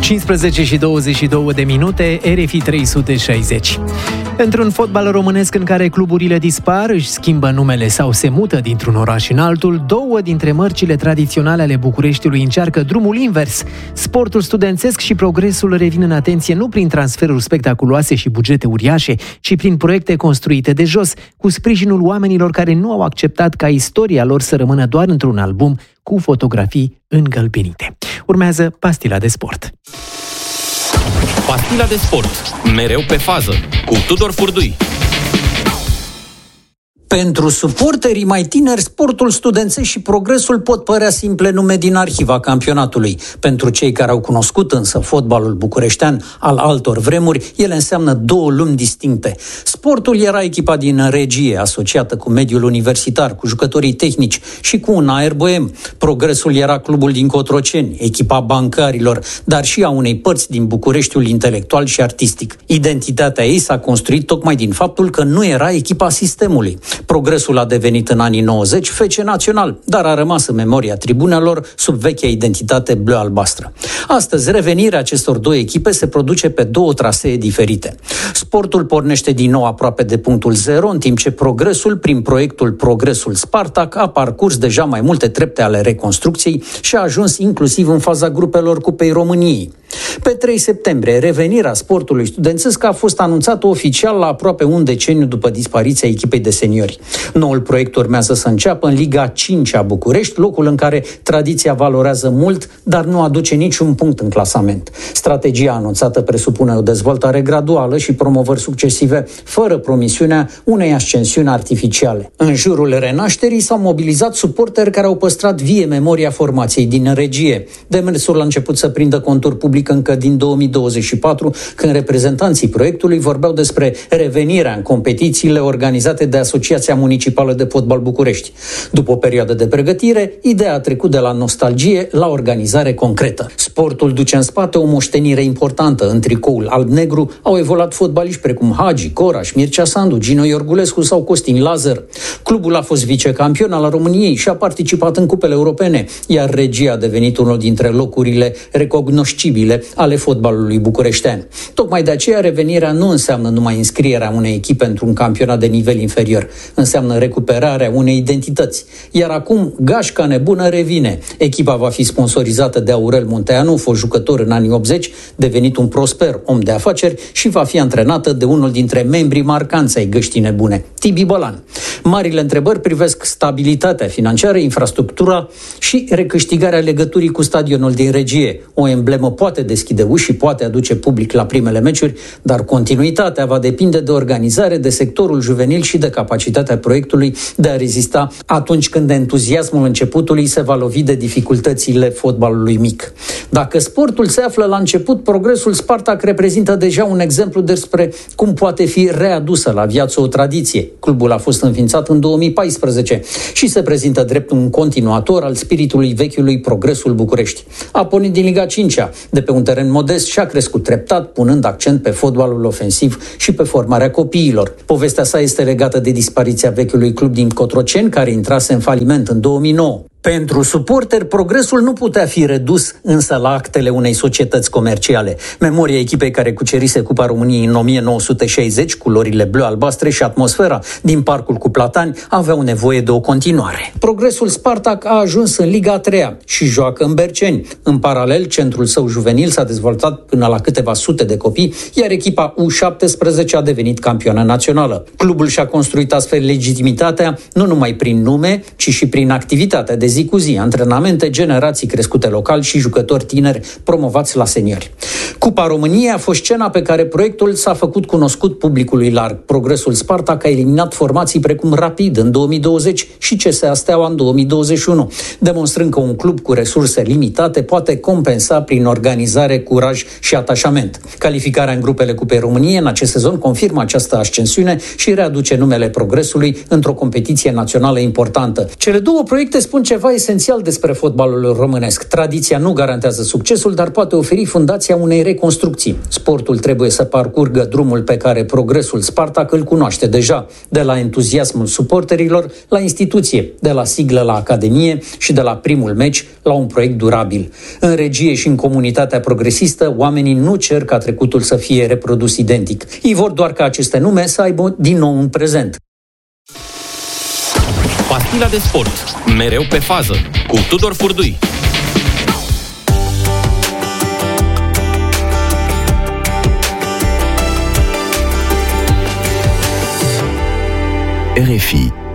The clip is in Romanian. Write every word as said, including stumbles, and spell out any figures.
cincisprezece și douăzeci și două de minute, R F I trei sute șaizeci. Într-un fotbal românesc în care cluburile dispar, își schimbă numele sau se mută dintr-un oraș în altul, două dintre mărcile tradiționale ale Bucureștiului încearcă drumul invers. Sportul studențesc și progresul revin în atenție nu prin transferuri spectaculoase și bugete uriașe, ci prin proiecte construite de jos, cu sprijinul oamenilor care nu au acceptat ca istoria lor să rămână doar într-un album cu fotografii îngălbenite. Urmează Pastila de Sport. Pastila de Sport, mereu pe fază, cu Tudor Furdui. Pentru suporterii mai tineri, sportul studențesc și progresul pot părea simple nume din arhiva campionatului. Pentru cei care au cunoscut însă fotbalul bucureștean al altor vremuri, ele înseamnă două lumi distincte. Sportul era echipa din regie, asociată cu mediul universitar, cu jucătorii tehnici și cu un aer boem. Progresul era clubul din Cotroceni, echipa bancarilor, dar și a unei părți din Bucureștiul intelectual și artistic. Identitatea ei s-a construit tocmai din faptul că nu era echipa sistemului. Progresul a devenit în anii nouăzeci F C național, dar a rămas în memoria tribunelor sub vechea identitate bleu-albastră. Astăzi, revenirea acestor două echipe se produce pe două trasee diferite. Sportul pornește din nou aproape de punctul zero, în timp ce progresul, prin proiectul Progresul Spartak, a parcurs deja mai multe trepte ale reconstrucției și a ajuns inclusiv în faza grupelor Cupei României. Pe trei septembrie, revenirea sportului studențesc a fost anunțată oficial la aproape un deceniu după dispariția echipei de seniori. Noul proiect urmează să înceapă în Liga cinci a București, locul în care tradiția valorează mult, dar nu aduce niciun punct în clasament. Strategia anunțată presupune o dezvoltare graduală și promovări succesive, fără promisiunea unei ascensiuni artificiale. În jurul renașterii s-au mobilizat suporteri care au păstrat vie memoria formației din regie. Demersul a început să prindă contur public încă din două mii douăzeci și patru, când reprezentanții proiectului vorbeau despre revenirea în competițiile organizate de Asociația Municipală de Fotbal București. După o perioadă de pregătire, ideea a trecut de la nostalgie la organizare concretă. Sportul duce în spate o moștenire importantă. În tricoul alb-negru au evoluat fotbaliști precum Hagi, Coraș, Mircea Sandu, Gino Iorgulescu sau Costin Lazar. Clubul a fost vicecampion al României și a participat în cupele europene, iar regia a devenit unul dintre locurile recognoscibile ale fotbalului bucureștean. Tocmai de aceea revenirea nu înseamnă numai înscrierea unei echipe într-un campionat de nivel inferior, înseamnă recuperarea unei identități. Iar acum gașca nebună revine. Echipa va fi sponsorizată de Aurel Munteanu, fost jucător în anii optzeci, devenit un prosper om de afaceri, și va fi antrenată de unul dintre membrii marcanți ai găștii nebune, Tibi Bălan. Marile întrebări privesc stabilitatea financiară, infrastructura și recâștigarea legăturii cu stadionul din regie. O emblemă poate deschide uși și poate aduce public la primele meciuri, dar continuitatea va depinde de organizare, de sectorul juvenil și de capacitatea proiectului de a rezista atunci când entuziasmul începutului se va lovi de dificultățile fotbalului mic. Dacă sportul se află la început, progresul Spartak reprezintă deja un exemplu despre cum poate fi readusă la viață o tradiție. Clubul a fost înființat în două mii paisprezece și se prezintă drept un continuator al spiritului vechiului Progresul București. A pornit din Liga cincea, de pe un teren modest, și a crescut treptat, punând accent pe fotbalul ofensiv și pe formarea copiilor. Povestea sa este legată de dispariția vechiului club din Cotroceni, care intrase în faliment în două mii nouă. Pentru suporteri, progresul nu putea fi redus însă la actele unei societăți comerciale. Memoria echipei care cucerise Cupa României în o mie nouă sute șaizeci, culorile bleu-albastre și atmosfera din Parcul cu Platani aveau nevoie de o continuare. Progresul Spartak a ajuns în Liga a treia și joacă în Berceni. În paralel, centrul său juvenil s-a dezvoltat până la câteva sute de copii, iar echipa U șaptesprezece a devenit campioană națională. Clubul și-a construit astfel legitimitatea nu numai prin nume, ci și prin activitatea de zi cu zi, antrenamente, generații crescute local și jucători tineri promovați la seniori. Cupa României a fost scena pe care proiectul s-a făcut cunoscut publicului larg. Progresul Spartak a eliminat formații precum Rapid în două mii douăzeci și C S A Steaua în două mii douăzeci și unu, demonstrând că un club cu resurse limitate poate compensa prin organizare, curaj și atașament. Calificarea în grupele Cupei României în acest sezon confirmă această ascensiune și readuce numele Progresului într-o competiție națională importantă. Cele două proiecte spun ceva esențial despre fotbalul românesc. Tradiția nu garantează succesul, dar poate oferi fundația unei reconstrucții. Sportul trebuie să parcurgă drumul pe care progresul Spartak îl cunoaște deja, de la entuziasmul suporterilor la instituție, de la siglă la academie și de la primul meci la un proiect durabil. În regie și în comunitatea progresistă, oamenii nu cer ca trecutul să fie reprodus identic. Ei vor doar ca aceste nume să aibă din nou un prezent. Pastila de sport. Mereu pe fază. Cu Tudor Furdui. R F I